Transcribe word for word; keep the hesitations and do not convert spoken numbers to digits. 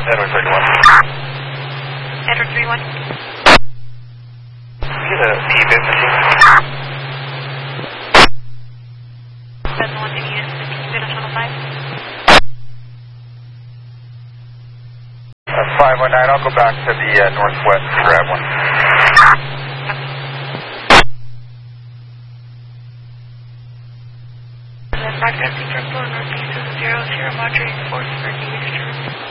Edward thirty-one. Edward thirty-one. Get a P fifteen. seven one two units, fifteen channel five. Uh, five one nine, I'll go back to the uh, northwest and grab one. Broadcasting from floor northeast of zero zero, moderating force for